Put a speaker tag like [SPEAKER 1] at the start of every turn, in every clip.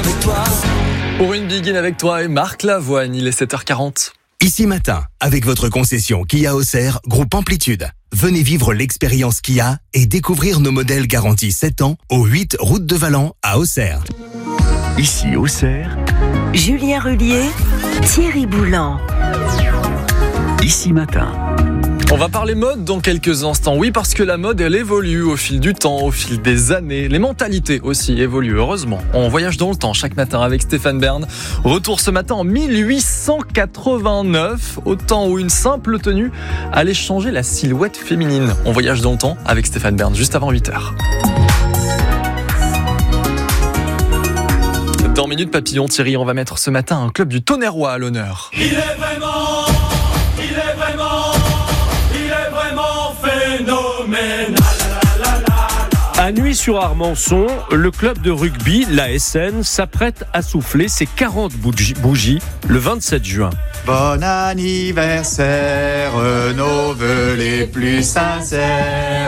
[SPEAKER 1] avec toi.
[SPEAKER 2] Pour une Begin avec toi et Marc Lavoine, il est 7h40.
[SPEAKER 3] Ici Matin, avec votre concession Kia Auxerre, groupe Amplitude. Venez vivre l'expérience Kia et découvrir nos modèles garantis 7 ans au 8 route de Valent à Auxerre.
[SPEAKER 4] Ici Auxerre,
[SPEAKER 5] Julien Rullier, Thierry Boulan.
[SPEAKER 4] Ici Matin.
[SPEAKER 2] On va parler mode dans quelques instants. Oui, parce que la mode, elle évolue au fil du temps, au fil des années. Les mentalités aussi évoluent, heureusement. On voyage dans le temps chaque matin avec Stéphane Bern. Retour ce matin en 1889, au temps où une simple tenue allait changer la silhouette féminine. On voyage dans le temps avec Stéphane Bern, juste avant 8h. Dans Minute Papillon, Thierry, on va mettre ce matin un club du Tonnerrois à l'honneur.
[SPEAKER 1] Il est vraiment phénoménal.
[SPEAKER 6] À Nuits-sur-Armançon, le club de rugby, l'ASN, s'apprête à souffler ses 40 bougies le 27 juin.
[SPEAKER 7] Bon anniversaire, nos vœux les plus sincères.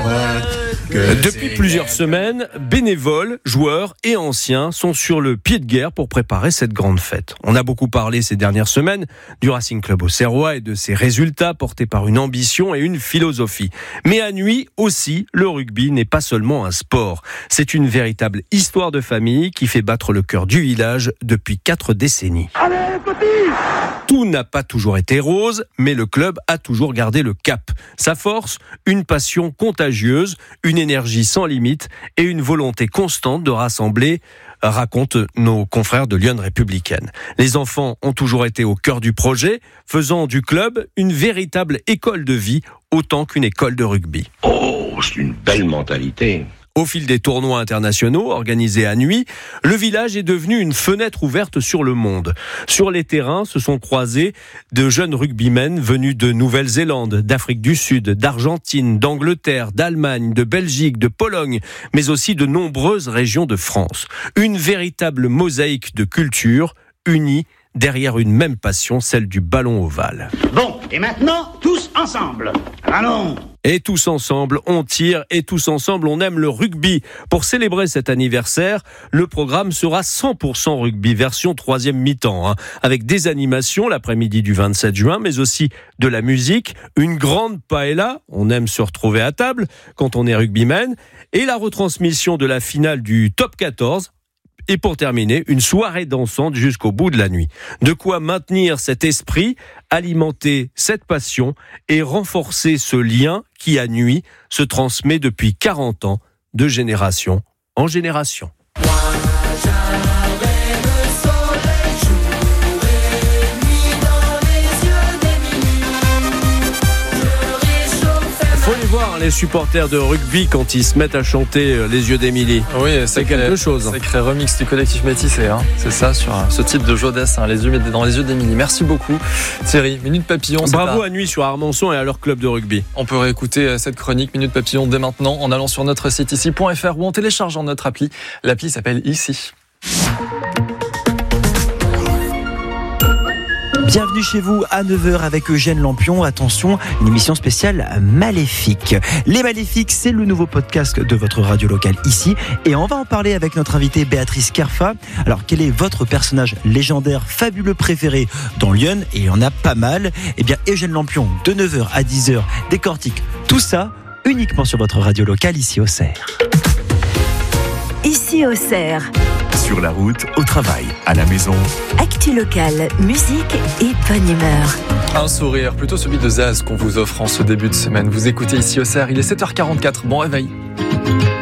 [SPEAKER 6] Depuis plusieurs semaines, bénévoles, joueurs et anciens sont sur le pied de guerre pour préparer cette grande fête. On a beaucoup parlé ces dernières semaines du Racing Club Auxerrois et de ses résultats portés par une ambition et une philosophie. Mais à Nuits aussi, le rugby n'est pas seulement un sport. C'est une véritable histoire de famille qui fait battre le cœur du village depuis 4 décennies.
[SPEAKER 1] Allez, petit!
[SPEAKER 6] Tout n'a pas toujours été rose, mais le club a toujours gardé le cap. Sa force, une passion contagieuse, une énergie sans limite et une volonté constante de rassembler, racontent nos confrères de Lyon Républicaine. Les enfants ont toujours été au cœur du projet, faisant du club une véritable école de vie, autant qu'une école de rugby.
[SPEAKER 8] Oh, c'est une belle mentalité.
[SPEAKER 6] Au fil des tournois internationaux organisés à Nuits, le village est devenu une fenêtre ouverte sur le monde. Sur les terrains se sont croisés de jeunes rugbymen venus de Nouvelle-Zélande, d'Afrique du Sud, d'Argentine, d'Angleterre, d'Allemagne, de Belgique, de Pologne, mais aussi de nombreuses régions de France. Une véritable mosaïque de cultures unies derrière une même passion, celle du ballon ovale.
[SPEAKER 9] Bon, et maintenant, tous ensemble. Allons!
[SPEAKER 6] Et tous ensemble, on tire et tous ensemble, on aime le rugby. Pour célébrer cet anniversaire, le programme sera 100% rugby, version 3e mi-temps, avec des animations l'après-midi du 27 juin, mais aussi de la musique, une grande paella, on aime se retrouver à table quand on est rugbyman, et la retransmission de la finale du Top 14. Et pour terminer, une soirée dansante jusqu'au bout de la nuit. De quoi maintenir cet esprit, alimenter cette passion et renforcer ce lien qui, à Nuits, se transmet depuis 40 ans, de génération en génération. Faut les voir, les supporters de rugby, quand ils se mettent à chanter Les yeux d'Émilie.
[SPEAKER 2] Oui,
[SPEAKER 6] c'est quelque chose.
[SPEAKER 2] Sacré remix du collectif Métissé, c'est ça, sur ce type de Jodès, les yeux dans les yeux d'Émilie. Merci beaucoup, Thierry. Minute Papillon.
[SPEAKER 6] Bravo à Nuits sur Armançon et à leur club de rugby.
[SPEAKER 2] On peut réécouter cette chronique Minute Papillon dès maintenant en allant sur notre site ici.fr ou en téléchargeant notre appli. L'appli s'appelle Ici.
[SPEAKER 10] Bienvenue chez vous à 9h avec Eugène Lampion. Attention, une émission spéciale Maléfiques. Les Maléfiques, c'est le nouveau podcast de votre radio locale ici. Et on va en parler avec notre invitée Béatrice Kerfa. Alors, quel est votre personnage légendaire, fabuleux préféré dans Lyon? Et il y en a pas mal. Eh bien, Eugène Lampion, de 9h à 10h, décortique tout ça uniquement sur votre radio locale ici au Cerf.
[SPEAKER 5] Ici au Cerf.
[SPEAKER 4] Sur la route, au travail, à la maison.
[SPEAKER 5] Actu locale, musique et bonne humeur.
[SPEAKER 2] Un sourire, plutôt celui de Zaz qu'on vous offre en ce début de semaine. Vous écoutez Ici au Cerf, il est 7h44, bon réveil.